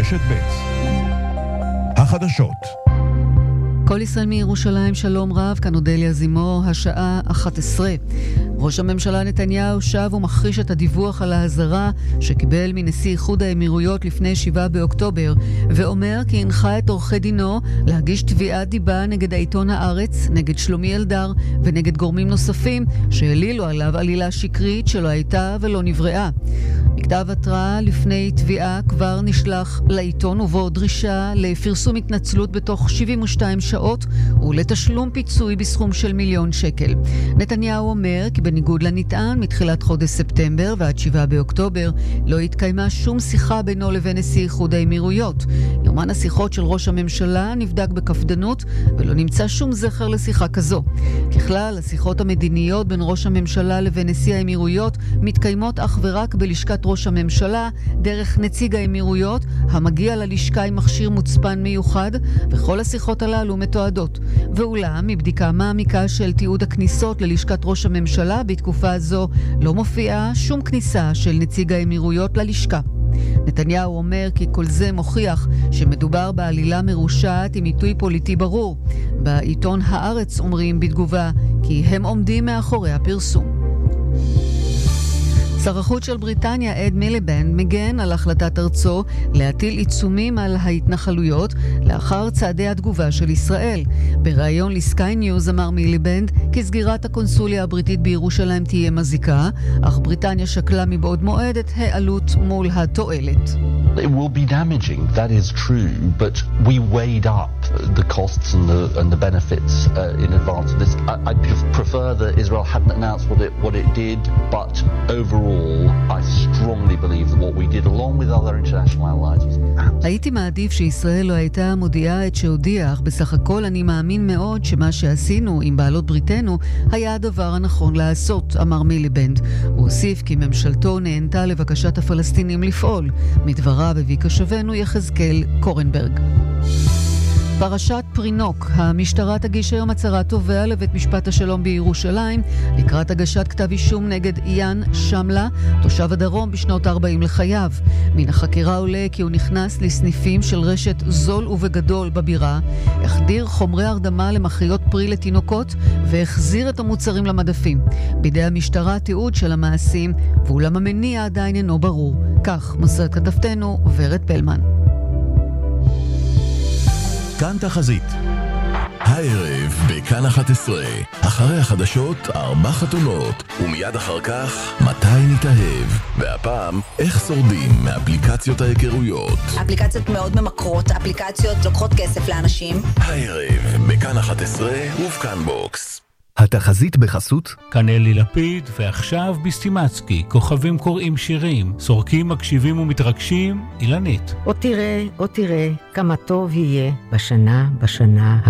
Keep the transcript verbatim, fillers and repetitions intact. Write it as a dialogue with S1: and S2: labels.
S1: רשת ב' החדשות.
S2: כל ישראל מירושלים, שלום רב, כאן אודליה זימור, השעה אחת עשרה. ראש הממשלה נתניהו שב ומחריש את הדיווח על ההזרה שקיבל מנשיא איחוד האמירויות לפני שבעה באוקטובר, ואומר כי הנחה את עורכי דינו להגיש תביעת דיבה נגד העיתון הארץ, נגד שלומי אלדר ונגד גורמים נוספים שהעלילו עליו עלילה שקרית שלא הייתה ולא נבראה. מכתב התראה לפני תביעה כבר נשלח לעיתון, ובו דרישה לפרסום התנצלות בתוך שבעים ושתיים שעות ולתשלום פיצוי בסכום של מיליון שקל. נתניהו אומר כי בניגוד לנטען, מתחילת חודש ספטמבר ועד שבעה באוקטובר לא התקיימה שום שיחה בינו לבין נשיא איחוד האמירויות. יומן השיחות של ראש הממשלה נבדק בקפדנות ולא נמצא שום זכר לשיחה כזו. ככלל, השיחות המדיניות בין ראש הממשלה לבין נשיא האמירויות מתקיימות אך ורק בלשכת ראש הממשלה דרך נציג האמירויות המגיע ללשכה עם מכשיר מוצפן מיוחד, וכל השיחות הללו מתועדות. ואולם, מבדיקה מעמיקה של תיעוד הכניסות ללשכת ראש הממשלה בתקופה הזו לא מופיעה שום כניסה של נציג האמירויות ללשכה. נתניהו אומר כי כל זה מוכיח שמדובר בעלילה מרושעת עם עיתוי פוליטי ברור. בעיתון הארץ אומרים בתגובה כי הם עומדים מאחורי הפרסום. שר החוץ של בריטניה, אד מיליבנד, מגן על החלטת ארצו להטיל עיצומים על ההתנחלויות לאחר צעדי התגובה של ישראל. בריאיון לסקיי ניוז אמר מיליבנד כי סגירת הקונסוליה הבריטית בירושלים תהיה מזיקה, אך בריטניה שקלה מבעוד מועד את העלות מול התועלת.
S3: It will be damaging, that is true, but we weighed up the costs and the, and the benefits uh, in advance of this. I, I prefer that Israel hadn't announced what it, what it did, but overall, I strongly believe that what we did along with other international allies is absolutely...
S2: הייתי מעדיף שישראל לא הייתה מודיעה את שהודיעה, אך בסך הכל אני מאמין מאוד שמה שעשינו עם בעלות בריתנו היה הדבר הנכון לעשות, אמר מיליבנד. הוא הוסיף כי ממשלתו נענתה לבקשת הפלסטינים לפעול. מדברה בבי קשבנו יחזקאל קורנברג. פרשת פרינוק, המשטרה תגיש היום הצהרת תובע לבית משפט השלום בירושלים לקראת הגשת כתב אישום נגד יאן שמלה, תושב הדרום בשנות ארבעים לחייו. מן החקירה עולה כי הוא נכנס לסניפים של רשת זול ובגדול בבירה, החדיר חומרי הרדמה למחיות פרי לתינוקות והחזיר את המוצרים למדפים. בידי המשטרה תיעוד של המעשים, ואולם המניע עדיין אינו ברור. כך מוסרת כתבתנו ורד פלמן.
S1: כאן תחזית. הערב בכאן אחת עשרה, אחרי החדשות ארבע חתונות, ומיד אחר כך מתי נתאהב, והפעם איך שורדים מאפליקציות ההיכרויות.
S4: אפליקציות מאוד ממכרות, אפליקציות לוקחות כסף לאנשים.
S1: הערב בכאן אחת עשרה ובכאן בוקס.
S5: התחזית בחסות
S6: כאן אלי לפיד, ועכשיו בסטימצקי, כוכבים קוראים שירים, סורקים מקשיבים ומתרגשים, אילנית.
S7: או תראה, או תראה, כמה טוב יהיה בשנה, בשנה